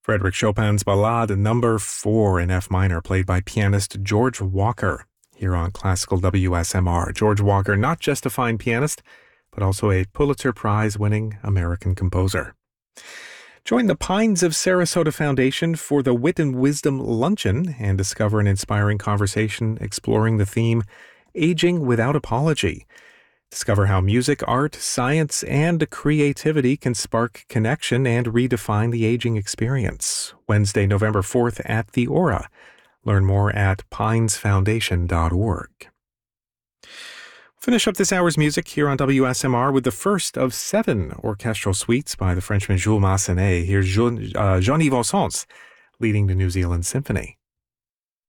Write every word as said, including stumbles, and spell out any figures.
Frédéric Chopin's Ballade number four in F minor, played by pianist George Walker, here on Classical W S M R. George Walker, not just a fine pianist, but also a Pulitzer Prize-winning American composer. Join the Pines of Sarasota Foundation for the Wit and Wisdom Luncheon and discover an inspiring conversation exploring the theme Aging Without Apology. Discover how music, art, science, and creativity can spark connection and redefine the aging experience. Wednesday, November fourth at the Aura. Learn more at pines foundation dot org. Finish up this hour's music here on W S M R with the first of seven orchestral suites by the Frenchman Jules Massenet. Here's Jean, uh, Jean-Yves Ossens leading the New Zealand Symphony.